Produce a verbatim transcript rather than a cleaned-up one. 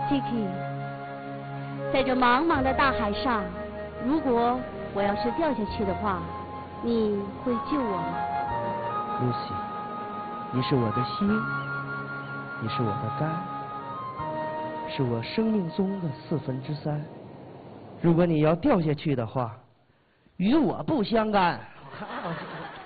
Tiki， 在这茫茫的大海上，如果我要是掉下去的话，你会救我吗 ？Lucy， 你是我的心，你是我的肝，是我生命中的四分之三。如果你要掉下去的话，与我不相干。